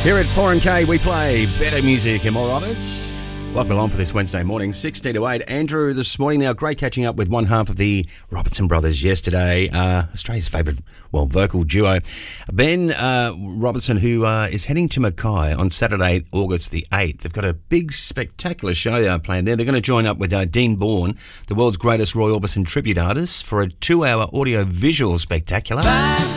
Here at 4NK, we play better music and more of it. Welcome along for this Wednesday morning, 16 to 8. Andrew, this morning now, great catching up with one half of the Robertson Brothers yesterday, Australia's favourite, vocal duo. Ben Robertson, who is heading to Mackay on Saturday, August the 8th. They've got a big, spectacular show planned there. They're going to join up with Dean Bourne, the world's greatest Roy Orbison tribute artist, for a 2-hour audio-visual spectacular.